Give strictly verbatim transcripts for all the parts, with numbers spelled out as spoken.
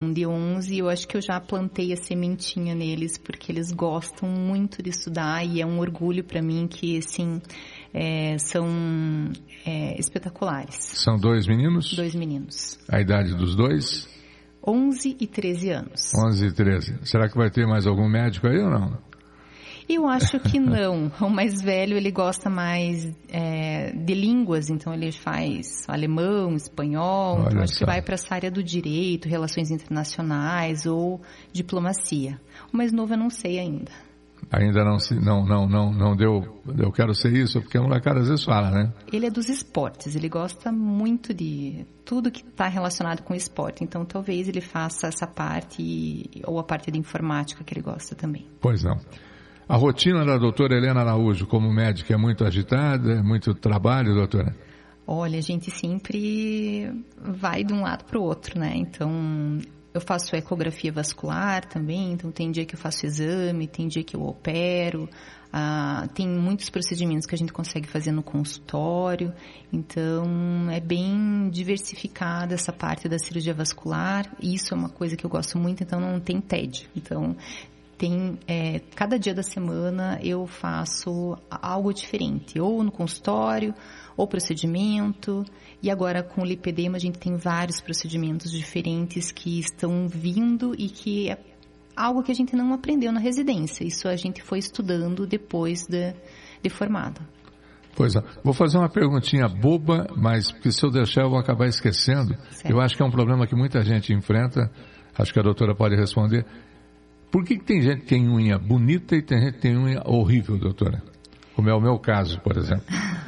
de onze, eu acho que eu já plantei a sementinha neles, porque eles gostam muito de estudar e é um orgulho para mim que, assim, é, são é, espetaculares. São dois meninos? Dois meninos. A idade dos dois? onze e treze anos. onze e treze. Será que vai ter mais algum médico aí ou não? Eu acho que não. O mais velho, ele gosta mais é, de línguas, então ele faz alemão, espanhol, Olha então acho só. que vai para essa área do direito, relações internacionais ou diplomacia. O mais novo eu não sei ainda. Ainda não se, não, não, não, não deu, eu quero ser isso, porque a molecada às vezes fala, né? Ele é dos esportes, ele gosta muito de tudo que está relacionado com esporte, então talvez ele faça essa parte, ou a parte de informática que ele gosta também. Pois não. A rotina da doutora Helena Araújo como médica é muito agitada, é muito trabalho, doutora? Olha, a gente sempre vai de um lado para o outro, né? Então, eu faço ecografia vascular também, então tem dia que eu faço exame, tem dia que eu opero, ah, tem muitos procedimentos que a gente consegue fazer no consultório, então é bem diversificada essa parte da cirurgia vascular, isso é uma coisa que eu gosto muito, então não tem tédio. Então, tem, é, cada dia da semana eu faço algo diferente, ou no consultório, ou procedimento, e agora com o lipedema a gente tem vários procedimentos diferentes que estão vindo e que é algo que a gente não aprendeu na residência, isso a gente foi estudando depois de, de formada. Pois é, vou fazer uma perguntinha boba, mas porque se eu deixar eu vou acabar esquecendo. Certo. Eu acho que é um problema que muita gente enfrenta, acho que a doutora pode responder. Por que, que tem gente que tem unha bonita e tem gente que tem unha horrível, doutora? Como é o meu caso, por exemplo.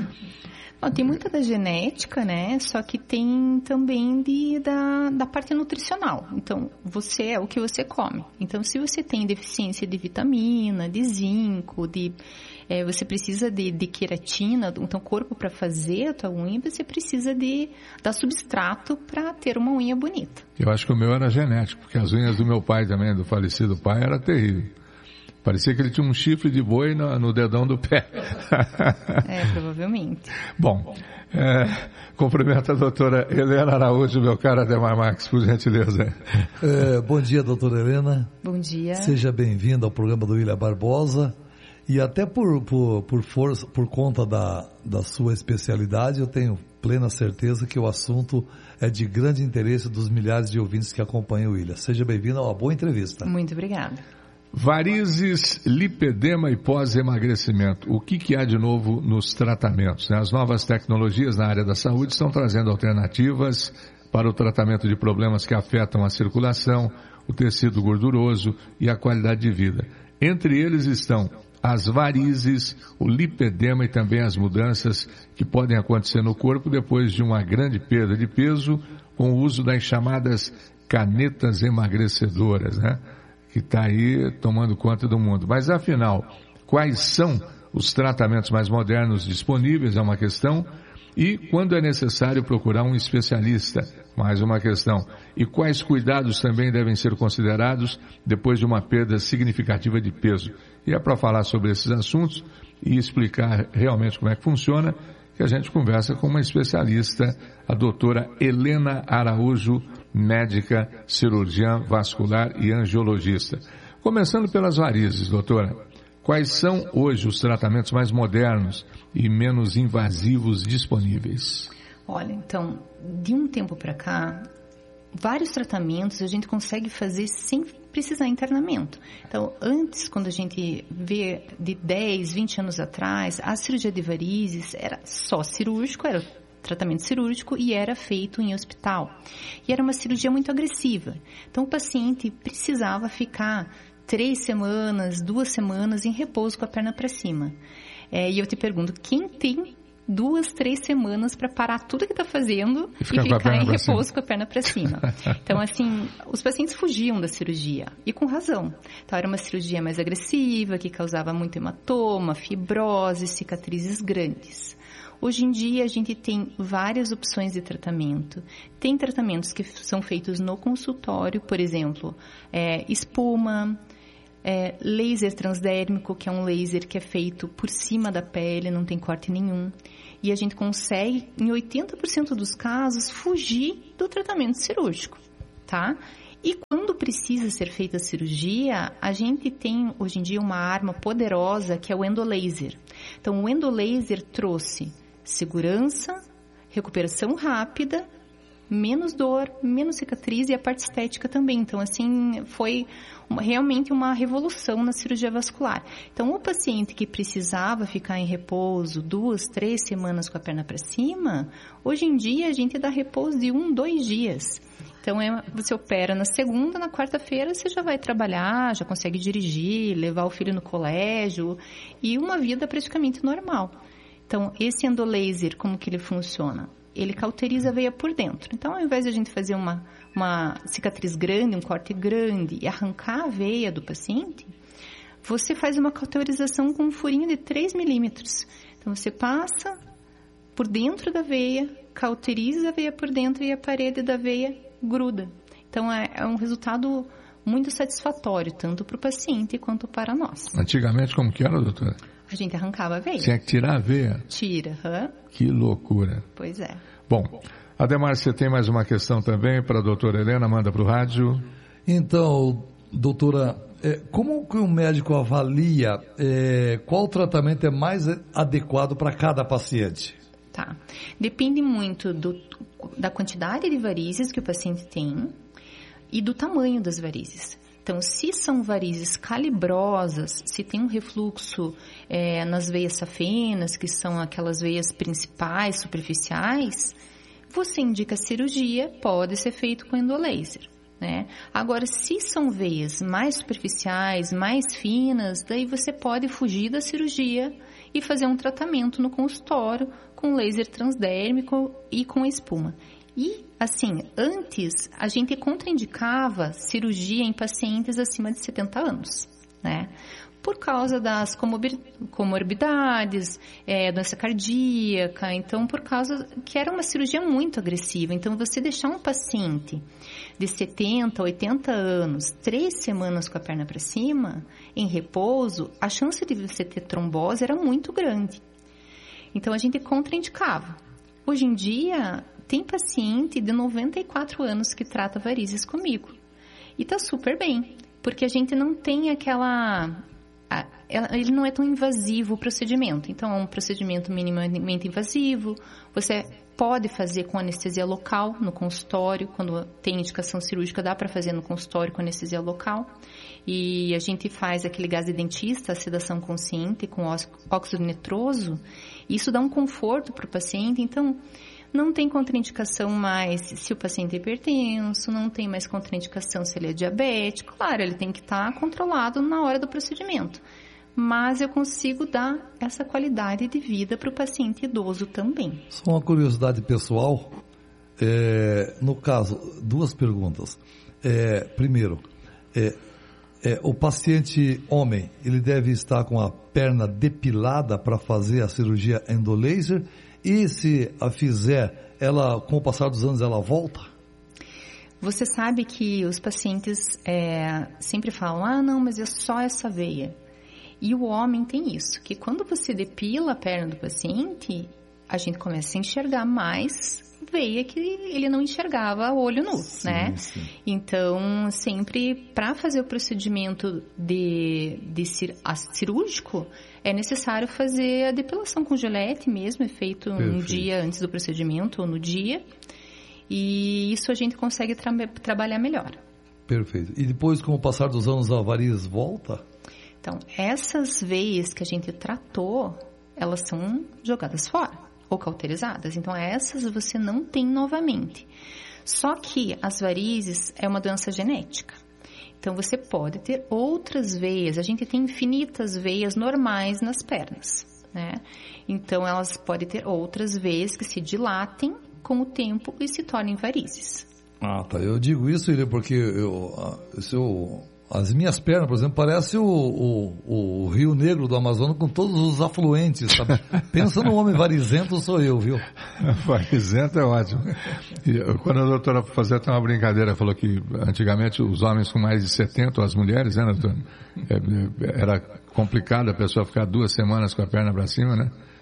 Bom, tem muita da genética, né? Só que tem também de, da, da parte nutricional. Então, você é o que você come. Então, se você tem deficiência de vitamina, de zinco, de, é, você precisa de, de queratina, então, corpo para fazer a tua unha, você precisa de dar substrato para ter uma unha bonita. Eu acho que o meu era genético, porque as unhas do meu pai também, do falecido pai, era terrível. Parecia que ele tinha um chifre de boi no, no dedão do pé. É, provavelmente. Bom, é, cumprimento a doutora Helena Araújo, meu caro Ademar Marques, por gentileza. É, bom dia, doutora Helena. Bom dia. Seja bem-vinda ao programa do William Barbosa. E até por, por, por, força, por conta da, da sua especialidade, eu tenho plena certeza que o assunto é de grande interesse dos milhares de ouvintes que acompanham o William. Seja bem-vinda a uma boa entrevista. Muito obrigada. Varizes, lipedema e pós-emagrecimento. O que, que há de novo nos tratamentos? As novas tecnologias na área da saúde estão trazendo alternativas para o tratamento de problemas que afetam a circulação, o tecido gorduroso e a qualidade de vida. Entre eles estão as varizes, o lipedema e também as mudanças que podem acontecer no corpo depois de uma grande perda de peso com o uso das chamadas canetas emagrecedoras, né? Que está aí tomando conta do mundo. Mas, afinal, quais são os tratamentos mais modernos disponíveis? É uma questão. E quando é necessário procurar um especialista? Mais uma questão. E quais cuidados também devem ser considerados depois de uma perda significativa de peso? E é para falar sobre esses assuntos e explicar realmente como é que funciona que a gente conversa com uma especialista, a doutora Helena Araújo, médica, cirurgiã vascular e angiologista. Começando pelas varizes, doutora, quais são hoje os tratamentos mais modernos e menos invasivos disponíveis? Olha, então, de um tempo para cá, vários tratamentos a gente consegue fazer sem precisar de internamento. Então, antes, quando a gente vê de dez, vinte anos atrás, a cirurgia de varizes era só cirúrgico, era tratamento cirúrgico e era feito em hospital. E era uma cirurgia muito agressiva. Então, o paciente precisava ficar três semanas, duas semanas em repouso com a perna para cima. É, e eu te pergunto, quem tem duas, três semanas para parar tudo que está fazendo e, e ficar em repouso com a perna para cima? Então, assim, os pacientes fugiam da cirurgia, e com razão. Então, era uma cirurgia mais agressiva, que causava muito hematoma, fibrose, cicatrizes grandes. Hoje em dia, a gente tem várias opções de tratamento. Tem tratamentos que são feitos no consultório, por exemplo, é, espuma, é, laser transdérmico, que é um laser que é feito por cima da pele, não tem corte nenhum. E a gente consegue, em oitenta por cento dos casos, fugir do tratamento cirúrgico, tá? E quando precisa ser feita a cirurgia, a gente tem hoje em dia uma arma poderosa que é o endolaser. Então, o endolaser trouxe segurança, recuperação rápida, menos dor, menos cicatriz e a parte estética também. Então, assim, foi uma, realmente uma revolução na cirurgia vascular. Então, o paciente que precisava ficar em repouso duas, três semanas com a perna para cima, hoje em dia a gente dá repouso de um, dois dias. Então, é, você opera na segunda, na quarta-feira você já vai trabalhar, já consegue dirigir, levar o filho no colégio e uma vida praticamente normal. Então, esse endolaser, como que ele funciona? Ele cauteriza a veia por dentro. Então, ao invés de a gente fazer uma, uma cicatriz grande, um corte grande e arrancar a veia do paciente, você faz uma cauterização com um furinho de três milímetros. Então, você passa por dentro da veia, cauteriza a veia por dentro e a parede da veia gruda. Então, é, é um resultado muito satisfatório, tanto para o paciente quanto para nós. Antigamente, como que era, doutora? A gente arrancava a veia. Tinha que tirar a veia? Tira. Huh? Que loucura. Pois é. Bom, Ademar, você tem mais uma questão também para a doutora Helena? Manda para o rádio. Então, doutora, é, como que o médico avalia é, qual tratamento é mais adequado para cada paciente? Tá. Depende muito do, da quantidade de varizes que o paciente tem e do tamanho das varizes. Então, se são varizes calibrosas, se tem um refluxo é, nas veias safenas, que são aquelas veias principais, superficiais, você indica cirurgia, pode ser feito com endolaser, né? Agora, se são veias mais superficiais, mais finas, daí você pode fugir da cirurgia e fazer um tratamento no consultório com laser transdérmico e com espuma. E, assim, antes a gente contraindicava cirurgia em pacientes acima de setenta anos, né? Por causa das comorbidades, é, doença cardíaca, então por causa que era uma cirurgia muito agressiva. Então, você deixar um paciente de setenta, oitenta anos, três semanas com a perna para cima, em repouso, a chance de você ter trombose era muito grande. Então, a gente contraindicava. Hoje em dia, tem paciente de noventa e quatro anos que trata varizes comigo. E tá super bem, porque a gente não tem aquela... Ele não é tão invasivo o procedimento. Então, é um procedimento minimamente invasivo. Você pode fazer com anestesia local no consultório. Quando tem indicação cirúrgica, dá para fazer no consultório com anestesia local. E a gente faz aquele gás de dentista, a sedação consciente com óxido nitroso. Isso dá um conforto para o paciente. Então, não tem contraindicação mais se o paciente é hipertenso, não tem mais contraindicação se ele é diabético. Claro, ele tem que estar controlado na hora do procedimento. Mas eu consigo dar essa qualidade de vida para o paciente idoso também. Só uma curiosidade pessoal. É, no caso, duas perguntas. É, primeiro, é, é, o paciente homem, ele deve estar com a perna depilada para fazer a cirurgia endolaser? E se a fizer, ela, com o passar dos anos, ela volta? Você sabe que os pacientes é, sempre falam, ah, não, mas é só essa veia. E o homem tem isso, que quando você depila a perna do paciente, a gente começa a enxergar mais veia que ele não enxergava a olho nu, sim, né? Sim. Então, sempre para fazer o procedimento de, de cir, cirúrgico, é necessário fazer a depilação com gilete mesmo, é feito Perfeito. um dia antes do procedimento ou no dia. E isso a gente consegue tra trabalhar melhor. Perfeito. E depois, com o passar dos anos, a variz volta? Então, essas veias que a gente tratou, elas são jogadas fora ou cauterizadas. Então, essas você não tem novamente. Só que as varizes é uma doença genética. Então, você pode ter outras veias. A gente tem infinitas veias normais nas pernas, né? Então, elas podem ter outras veias que se dilatem com o tempo e se tornem varizes. Ah, tá. Eu digo isso, Ilha, porque eu, se eu, as minhas pernas, por exemplo, parecem o, o, o Rio Negro do Amazonas com todos os afluentes, sabe? Pensa no homem varizento, sou eu, viu? Varizento é ótimo. E, quando a doutora fazia até uma brincadeira, falou que antigamente os homens com mais de setenta, ou as mulheres, né, doutora? Era complicado a pessoa ficar duas semanas com a perna para cima, né?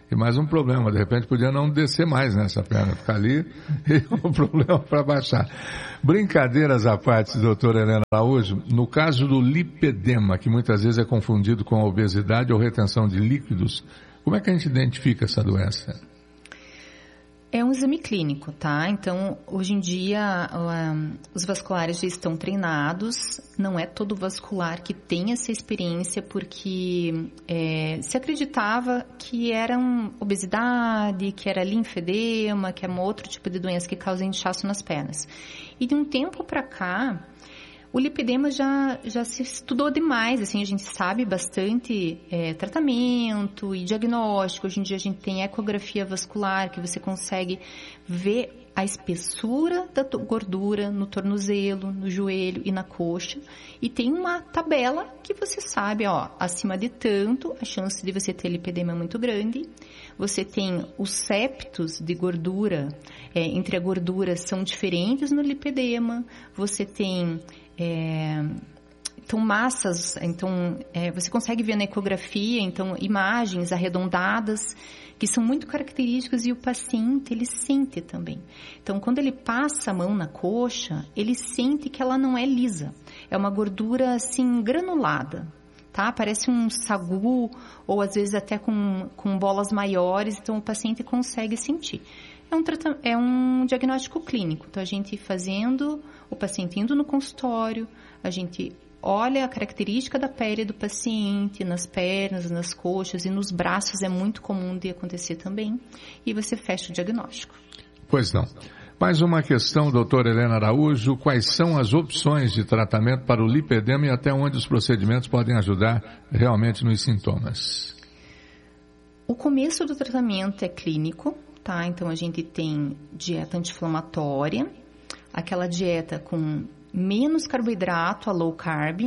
E mais um problema, de repente podia não descer mais nessa perna, ficar ali e um problema para baixar. Brincadeiras à parte, doutora Helena Araújo, no caso do lipedema, que muitas vezes é confundido com a obesidade ou retenção de líquidos, como é que a gente identifica essa doença? É um exame clínico, tá? Então, hoje em dia, um, os vasculares já estão treinados. Não é todo vascular que tem essa experiência, porque é, se acreditava que era um obesidade, que era linfedema, que é um outro tipo de doença que causa inchaço nas pernas. E de um tempo para cá, o lipedema já, já se estudou demais, assim, a gente sabe bastante é, tratamento e diagnóstico. Hoje em dia a gente tem ecografia vascular, que você consegue ver a espessura da gordura no tornozelo, no joelho e na coxa. E tem uma tabela que você sabe, ó, acima de tanto, a chance de você ter lipedema é muito grande. Você tem os septos de gordura, é, entre a gordura são diferentes no lipedema. Você tem... É, então massas, então é, você consegue ver na ecografia, então imagens arredondadas que são muito características e o paciente ele sente também. Então quando ele passa a mão na coxa, ele sente que ela não é lisa, é uma gordura assim granulada, tá? Parece um sagu ou às vezes até com, com bolas maiores, então o paciente consegue sentir. É um, é um diagnóstico clínico, então a gente fazendo, o paciente indo no consultório, a gente olha a característica da pele do paciente, nas pernas, nas coxas e nos braços é muito comum de acontecer também, e você fecha o diagnóstico. Pois não. Mais uma questão, doutora Helena Araújo, quais são as opções de tratamento para o lipedema e até onde os procedimentos podem ajudar realmente nos sintomas? O começo do tratamento é clínico, tá? Então a gente tem dieta anti-inflamatória, aquela dieta com menos carboidrato, a low carb,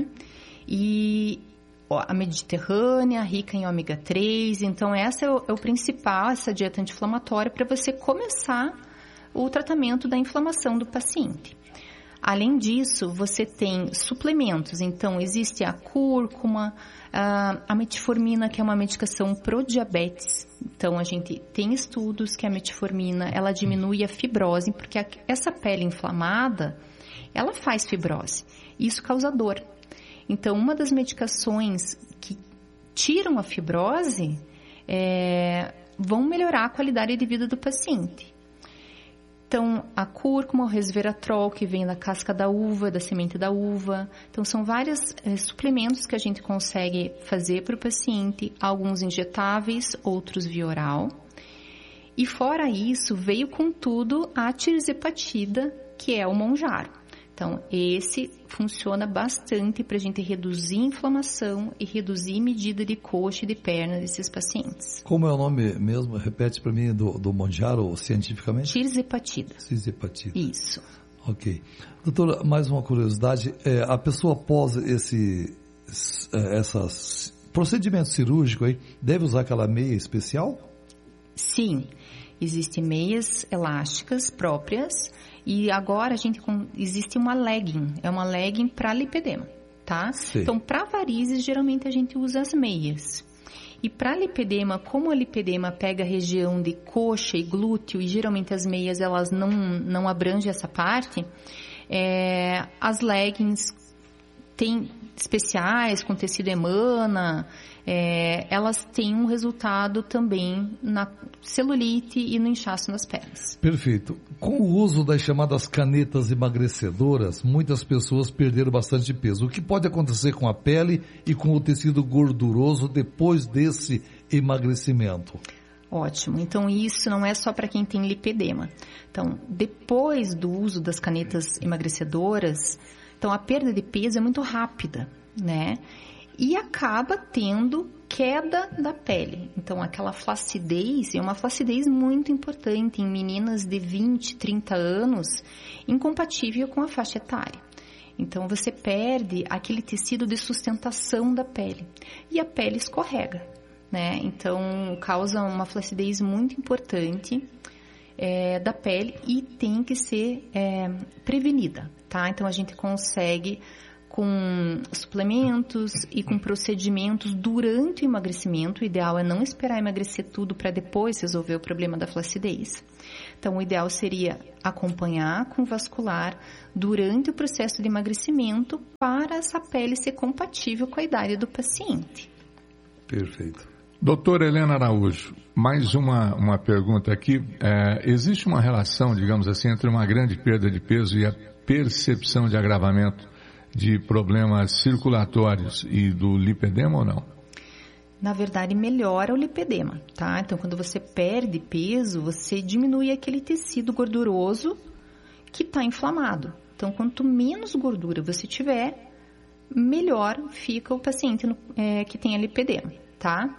e a mediterrânea, rica em ômega três. Então essa é o, é o principal, essa dieta anti-inflamatória para você começar o tratamento da inflamação do paciente. Além disso, você tem suplementos, então existe a cúrcuma, a, a metformina, que é uma medicação pro diabetes. Então a gente tem estudos que a metformina, ela diminui a fibrose, porque a, essa pele inflamada, ela faz fibrose, e isso causa dor. Então uma das medicações que tiram a fibrose é, vão melhorar a qualidade de vida do paciente. Então, a cúrcuma, o resveratrol, que vem da casca da uva, da semente da uva. Então, são vários é, suplementos que a gente consegue fazer para o paciente, alguns injetáveis, outros via oral. E fora isso, veio com tudo a tirzepatida, que é o Mounjaro. Então, esse funciona bastante para a gente reduzir a inflamação e reduzir a medida de coxa e de perna desses pacientes. Como é o nome mesmo? Repete para mim do, do Mounjaro cientificamente? Tirzepatida. Tirzepatida. Isso. Ok. Doutora, mais uma curiosidade. É, a pessoa após esse essas procedimento cirúrgico aí, deve usar aquela meia especial? Sim. Existem meias elásticas próprias e agora a gente existe uma legging, é uma legging para lipedema, tá? Sim. Então, para varizes, geralmente a gente usa as meias. E para lipedema, como a lipedema pega a região de coxa e glúteo e geralmente as meias elas não, não abrangem essa parte, é, as leggings têm especiais com tecido emana, é, elas têm um resultado também na celulite e no inchaço nas pernas. Perfeito. Com o uso das chamadas canetas emagrecedoras, muitas pessoas perderam bastante peso. O que pode acontecer com a pele e com o tecido gorduroso depois desse emagrecimento? Ótimo. Então, isso não é só para quem tem lipedema. Então, depois do uso das canetas emagrecedoras, então a perda de peso é muito rápida, né? E acaba tendo queda da pele. Então, aquela flacidez é uma flacidez muito importante em meninas de vinte, trinta anos, incompatível com a faixa etária. Então, você perde aquele tecido de sustentação da pele. E a pele escorrega, né? Então, causa uma flacidez muito importante é, da pele e tem que ser é, prevenida, tá? Então, a gente consegue com suplementos e com procedimentos durante o emagrecimento. O ideal é não esperar emagrecer tudo para depois resolver o problema da flacidez. Então, o ideal seria acompanhar com vascular durante o processo de emagrecimento para essa pele ser compatível com a idade do paciente. Perfeito. Doutora Helena Araújo, mais uma, uma pergunta aqui. É, existe uma relação, digamos assim, entre uma grande perda de peso e a percepção de agravamento de problemas circulatórios e do lipedema ou não? Na verdade, melhora o lipedema, tá? Então, quando você perde peso, você diminui aquele tecido gorduroso que está inflamado. Então, quanto menos gordura você tiver, melhor fica o paciente no, é, que tem a lipedema, tá?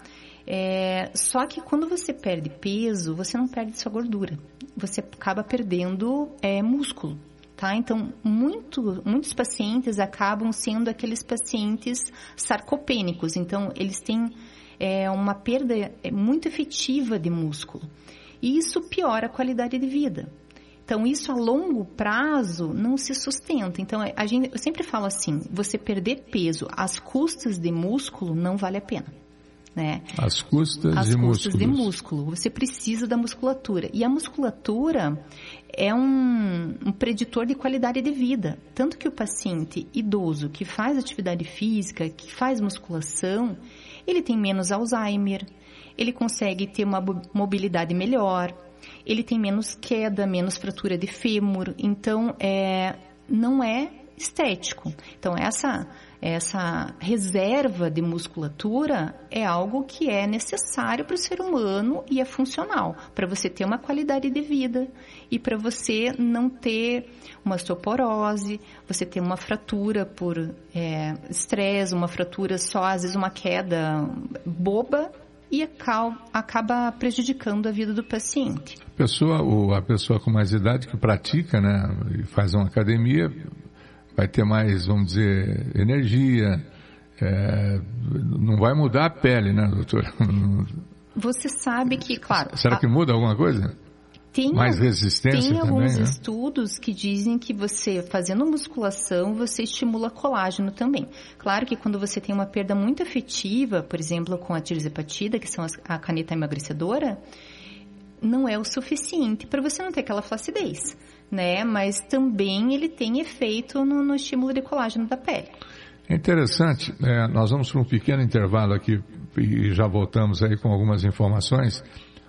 É, só que quando você perde peso, você não perde só gordura. Você acaba perdendo é, músculo. Tá? Então, muito, muitos pacientes acabam sendo aqueles pacientes sarcopênicos. Então, eles têm é, uma perda muito efetiva de músculo. E isso piora a qualidade de vida. Então, isso a longo prazo não se sustenta. Então, a gente, eu sempre falo assim, você perder peso às custas de músculo não vale a pena. Né? As custas As de custas músculos. de músculo. Você precisa da musculatura. E a musculatura é um, um preditor de qualidade de vida. Tanto que o paciente idoso que faz atividade física, que faz musculação, ele tem menos Alzheimer, ele consegue ter uma mobilidade melhor, ele tem menos queda, menos fratura de fêmur. Então, é, não é estético. Então, essa... Essa reserva de musculatura é algo que é necessário para o ser humano e é funcional para você ter uma qualidade de vida e para você não ter uma osteoporose, você ter uma fratura por é, estresse, uma fratura só, às vezes uma queda boba e acaba prejudicando a vida do paciente. A pessoa, a pessoa com mais idade que pratica, né, e faz uma academia, vai ter mais, vamos dizer, energia, é, não vai mudar a pele, né, doutora? Você sabe que, claro... Será a, que muda alguma coisa? Tem, mais resistência tem também, alguns né? estudos que dizem que você, fazendo musculação, você estimula colágeno também. Claro que quando você tem uma perda muito efetiva, por exemplo, com a tirzepatida, que são as, a caneta emagrecedora, não é o suficiente para você não ter aquela flacidez, né? Mas também ele tem efeito no, no estímulo de colágeno da pele. É interessante, é, nós vamos para um pequeno intervalo aqui e já voltamos aí com algumas informações.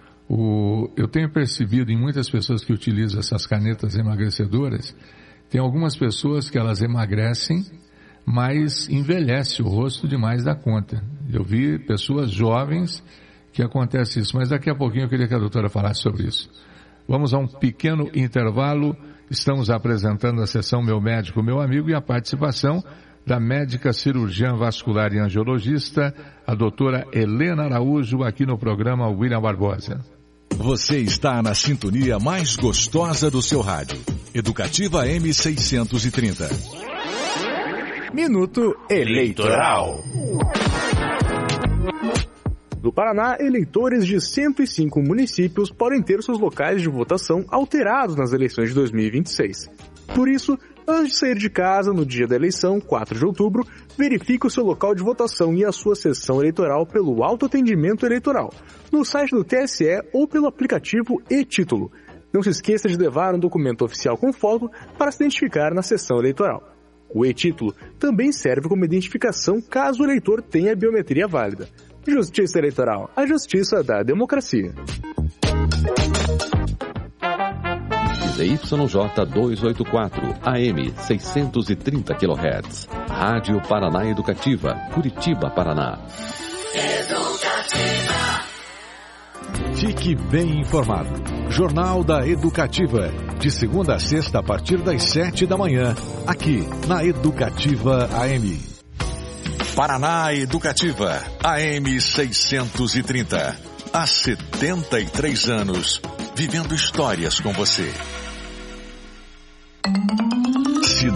O, eu tenho percebido em muitas pessoas que utilizam essas canetas emagrecedoras, tem algumas pessoas que elas emagrecem, mas envelhece o rosto demais da conta. Eu vi pessoas jovens que acontece isso, mas daqui a pouquinho eu queria que a doutora falasse sobre isso. Vamos a um pequeno intervalo, estamos apresentando a sessão Meu Médico, Meu Amigo e a participação da médica cirurgiã vascular e angiologista, a doutora Helena Araújo, aqui no programa William Barbosa. Você está na sintonia mais gostosa do seu rádio, Educativa M seiscentos e trinta. Minuto Eleitoral. No Paraná, eleitores de cento e cinco municípios podem ter seus locais de votação alterados nas eleições de dois mil e vinte e seis. Por isso, antes de sair de casa no dia da eleição, quatro de outubro, verifique o seu local de votação e a sua sessão eleitoral pelo autoatendimento eleitoral, no site do T S E ou pelo aplicativo e-Título. Não se esqueça de levar um documento oficial com foto para se identificar na sessão eleitoral. O e-Título também serve como identificação caso o eleitor tenha biometria válida. Justiça Eleitoral, a justiça da democracia. Z Y J duzentos e oitenta e quatro, A M seiscentos e trinta quilohertz. Rádio Paraná Educativa, Curitiba, Paraná. Educativa. Fique bem informado. Jornal da Educativa. De segunda a sexta, a partir das sete da manhã. Aqui, na Educativa A M. Paraná Educativa, A M seiscentos e trinta. Há setenta e três anos, vivendo histórias com você.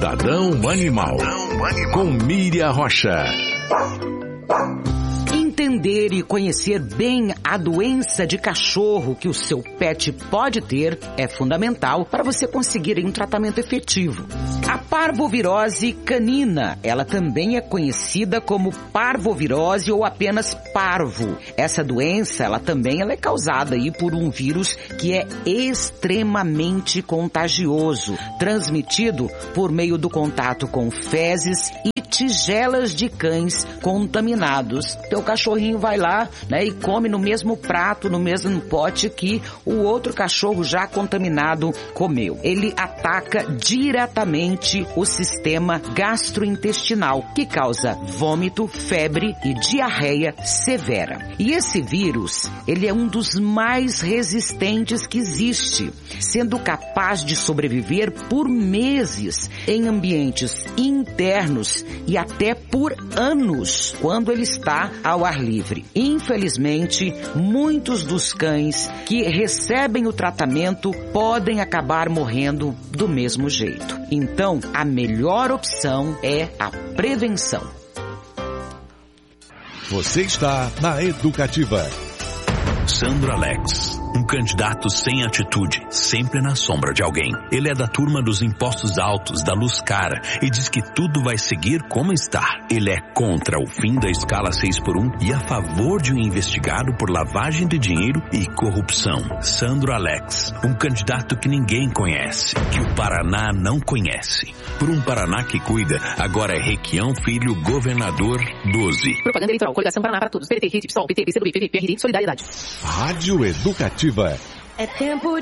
Cidadão Animal, com Miriam Rocha. Entender entender e conhecer bem a doença de cachorro que o seu pet pode ter é fundamental para você conseguir um tratamento efetivo. A parvovirose canina, ela também é conhecida como parvovirose ou apenas parvo. Essa doença, ela também ela é causada aí por um vírus que é extremamente contagioso, transmitido por meio do contato com fezes e tigelas de cães contaminados. Teu cachorrinho vai lá, né, e come no mesmo prato, no mesmo pote que o outro cachorro já contaminado comeu. Ele ataca diretamente o sistema gastrointestinal, que causa vômito, febre e diarreia severa. E esse vírus, ele é um dos mais resistentes que existe, sendo capaz de sobreviver por meses em ambientes internos e até por anos quando ele está ao ar livre. Infelizmente, muitos dos cães que recebem o tratamento podem acabar morrendo do mesmo jeito. Então, a melhor opção é a prevenção. Você está na Educativa. Sandro Alex, um candidato sem atitude, sempre na sombra de alguém. Ele é da turma dos impostos altos, da luz cara, e diz que tudo vai seguir como está. Ele é contra o fim da escala seis por um e a favor de um investigado por lavagem de dinheiro e corrupção. Sandro Alex, um candidato que ninguém conhece, que o Paraná não conhece. Por um Paraná que cuida, agora é Requião Filho, governador doze. Propaganda eleitoral, coligação Paraná para todos. P T, P S O L, P T, P C do B, P P, P R D, Solidariedade. Rádio Educativa. É tempo